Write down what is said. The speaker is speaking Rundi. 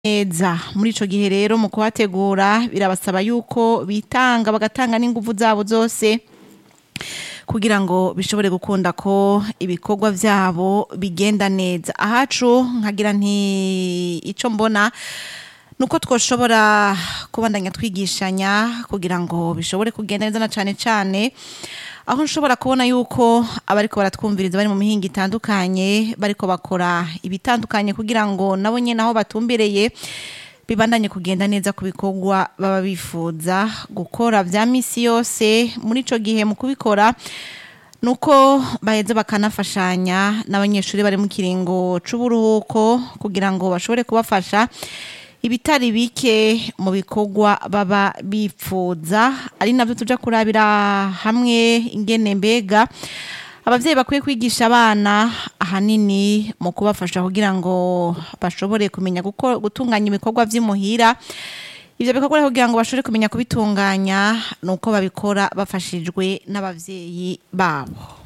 neza muri ico gihe rero mu kuhategura birabasaba yuko bitanga bagatanga n'inguvu zabo zose kugira ngo bishobore gukunda ko ibikorwa vyabo bigenda neza. Ahacu nkagira nti ico mbona nuko twoshobora kubandanya twigishanya kugira ngo bishobore kugenda neza na cane cane aho nshobora kubona yuko abariko baratwumviriza bari mu mihingo itandukanye bariko bakora ibitandukanye kugira ngo nabo nyene aho batumbereye bibandanye kugenda neza ku bikorwa baba bifuza gukora vya misi yose. Muri ico gihe mu kubikora nuko baheza bakanafashanya n'abanyeshuri bari mu kiringo c'uburuhuko kugira ngo bashobore kubafasha ibitari bike mu bikorwa baba bipfuza, ari navyo tuja kurabira hamwe ingene mbega abavyeyi bakwiye kwigisha abana ahanini mu kubafasha kugira ngo bashobore kumenya gutunganya ibikorwa vy'imuhira. Ivyo bikorwa kugira ngo bashobore kumenya kubitunganya nuko babikora bafashijwe n'abavyeyi babo.